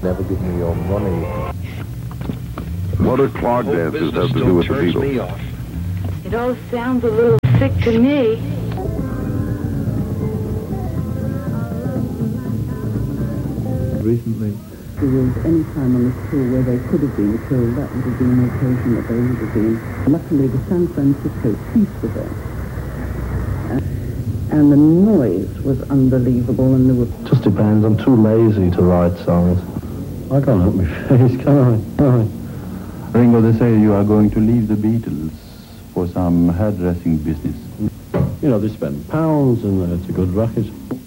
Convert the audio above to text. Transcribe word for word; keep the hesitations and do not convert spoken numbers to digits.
never give me your money. What do clog dances have to do with the Beatles? It all sounds a little sick to me. Recently, if there was any time on this tour where they could have been killed, that would have been the occasion that they would have been. Luckily, the San Francisco police were there. And the noise was unbelievable, and there were... Just depends. I'm too lazy to write songs. I can't help my face, can I? No. Ringo, they say you are going to leave the Beatles for some hairdressing business. You know, they spend pounds, and uh, it's a good racket.